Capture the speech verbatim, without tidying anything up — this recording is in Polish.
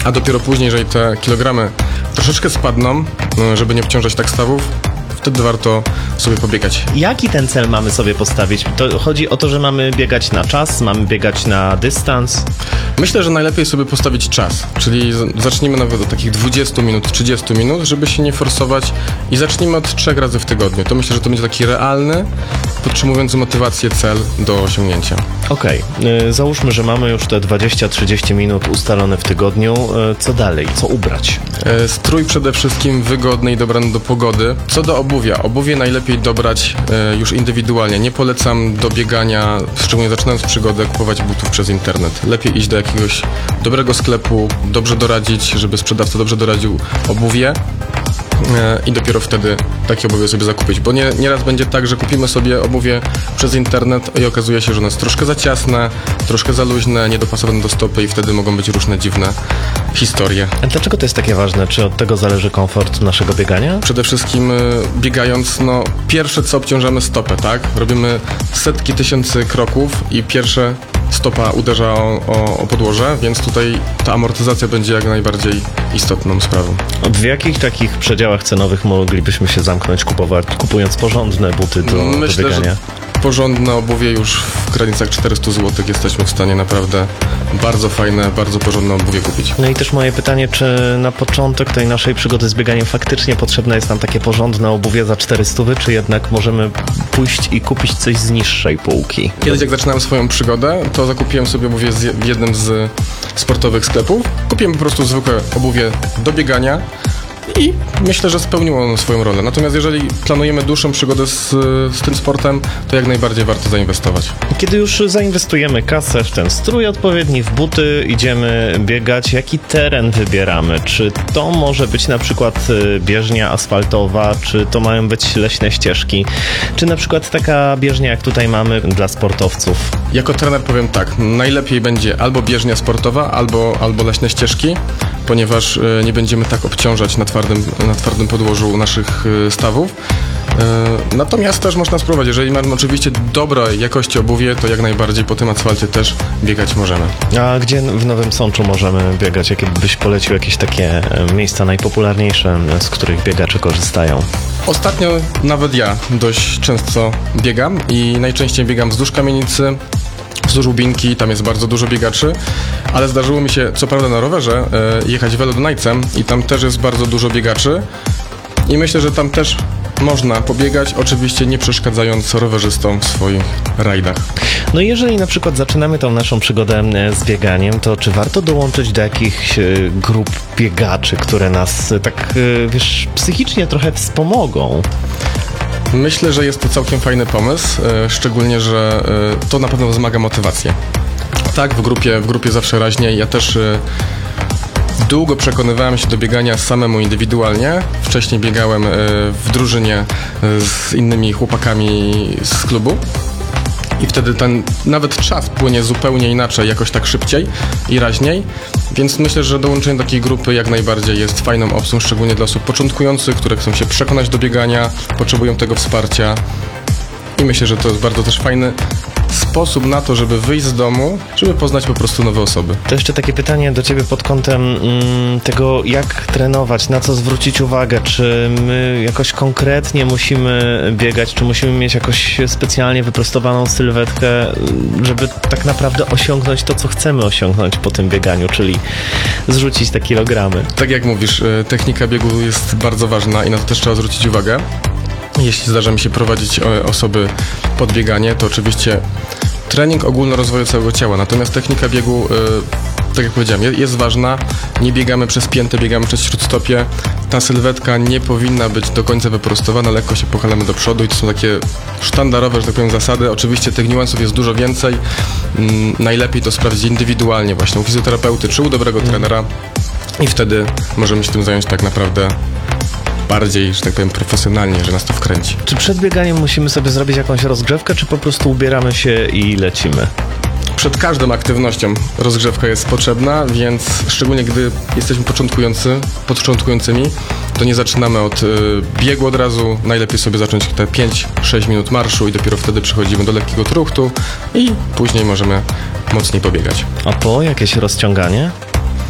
a dopiero później, jeżeli te kilogramy troszeczkę spadną, żeby nie obciążać tak stawów, wtedy warto sobie pobiegać. Jaki ten cel mamy sobie postawić? To chodzi o to, że mamy biegać na czas, mamy biegać na dystans? Myślę, że najlepiej sobie postawić czas, czyli zacznijmy nawet od takich dwudziestu minut, trzydziestu minut, żeby się nie forsować i zacznijmy od trzech razy w tygodniu. To myślę, że to będzie taki realny, podtrzymujący motywację cel do osiągnięcia. Okej, okay. Załóżmy, że mamy już te dwadzieścia trzydzieści minut ustalone w tygodniu. Co dalej? Co ubrać? Strój przede wszystkim wygodny i dobrany do pogody. Co do obuwia. Obuwie najlepiej dobrać już indywidualnie. Nie polecam do biegania, szczególnie zaczynając przygodę, kupować butów przez internet. Lepiej iść do jakiegoś dobrego sklepu, dobrze doradzić, żeby sprzedawca dobrze doradził obuwie i dopiero wtedy takie obuwie sobie zakupić, bo nie, nieraz będzie tak, że kupimy sobie obuwie przez internet i okazuje się, że ono jest troszkę za ciasne, troszkę za luźne, niedopasowane do stopy i wtedy mogą być różne dziwne historie. A dlaczego to jest takie ważne? Czy od tego zależy komfort naszego biegania? Przede wszystkim biegając, no pierwsze co obciążamy stopę, tak? Robimy setki tysięcy kroków i pierwsze stopa uderza o, o, o podłoże, więc tutaj ta amortyzacja będzie jak najbardziej istotną sprawą. W jakich takich przedziałach cenowych moglibyśmy się zamknąć, kupować, kupując porządne buty do, Myślę, do biegania? Że porządne obuwie już w granicach czterysta złotych jesteśmy w stanie naprawdę bardzo fajne, bardzo porządne obuwie kupić. No i też moje pytanie, czy na początek tej naszej przygody z bieganiem faktycznie potrzebne jest nam takie porządne obuwie za czterysta, czy jednak możemy pójść i kupić coś z niższej półki? Kiedyś jak zaczynałem swoją przygodę, to zakupiłem sobie obuwie w jednym z sportowych sklepów. Kupiłem po prostu zwykłe obuwie do biegania i myślę, że spełniło ono swoją rolę. Natomiast jeżeli planujemy dłuższą przygodę z, z tym sportem, to jak najbardziej warto zainwestować. Kiedy już zainwestujemy kasę w ten strój odpowiedni, w buty, idziemy biegać, jaki teren wybieramy? Czy to może być na przykład bieżnia asfaltowa, czy to mają być leśne ścieżki, czy na przykład taka bieżnia, jak tutaj mamy dla sportowców? Jako trener powiem tak, najlepiej będzie albo bieżnia sportowa, albo, albo leśne ścieżki, ponieważ nie będziemy tak obciążać na twardym, na twardym podłożu naszych stawów. Natomiast też można spróbować, jeżeli mamy oczywiście dobrej jakości obuwie, to jak najbardziej po tym asfalcie też biegać możemy. A gdzie w Nowym Sączu możemy biegać? Jakie byś polecił jakieś takie miejsca najpopularniejsze, z których biegacze korzystają? Ostatnio nawet ja dość często biegam i najczęściej biegam wzdłuż Kamienicy, wzdłuż Łubinki, tam jest bardzo dużo biegaczy, ale zdarzyło mi się, co prawda na rowerze, jechać Velodonajcem i tam też jest bardzo dużo biegaczy i myślę, że tam też można pobiegać, oczywiście nie przeszkadzając rowerzystom w swoich rajdach. No i jeżeli na przykład zaczynamy tą naszą przygodę z bieganiem, to czy warto dołączyć do jakichś grup biegaczy, które nas tak, wiesz, psychicznie trochę wspomogą? Myślę, że jest to całkiem fajny pomysł, szczególnie, że to na pewno wzmaga motywację. Tak, w grupie, w grupie zawsze raźniej. Ja też długo przekonywałem się do biegania samemu indywidualnie. Wcześniej biegałem w drużynie z innymi chłopakami z klubu. I wtedy ten nawet czas płynie zupełnie inaczej, jakoś tak szybciej i raźniej. Więc myślę, że dołączenie do takiej grupy jak najbardziej jest fajną opcją, szczególnie dla osób początkujących, które chcą się przekonać do biegania, potrzebują tego wsparcia. I myślę, że to jest bardzo też fajny sposób na to, żeby wyjść z domu, żeby poznać po prostu nowe osoby. To jeszcze takie pytanie do Ciebie pod kątem mm, tego, jak trenować, na co zwrócić uwagę, czy my jakoś konkretnie musimy biegać, czy musimy mieć jakoś specjalnie wyprostowaną sylwetkę, żeby tak naprawdę osiągnąć to, co chcemy osiągnąć po tym bieganiu, czyli zrzucić te kilogramy. Tak jak mówisz, technika biegu jest bardzo ważna i na to też trzeba zwrócić uwagę. Jeśli zdarza mi się prowadzić osoby pod bieganie, to oczywiście trening ogólnorozwoju całego ciała, natomiast technika biegu, tak jak powiedziałem, jest ważna. Nie biegamy przez piętę, biegamy przez śródstopie. Ta sylwetka nie powinna być do końca wyprostowana, lekko się pochylamy do przodu i to są takie sztandarowe, że tak powiem, zasady. Oczywiście tych niuansów jest dużo więcej. Najlepiej to sprawdzić indywidualnie właśnie u fizjoterapeuty czy u dobrego trenera i wtedy możemy się tym zająć tak naprawdę bardziej, że tak powiem, profesjonalnie, że nas to wkręci. Czy przed bieganiem musimy sobie zrobić jakąś rozgrzewkę, czy po prostu ubieramy się i lecimy? Przed każdą aktywnością rozgrzewka jest potrzebna, więc szczególnie gdy jesteśmy początkujący, początkującymi, to nie zaczynamy od y, biegu od razu. Najlepiej sobie zacząć te pięć sześć minut marszu i dopiero wtedy przechodzimy do lekkiego truchtu i później możemy mocniej pobiegać. A po jakieś rozciąganie?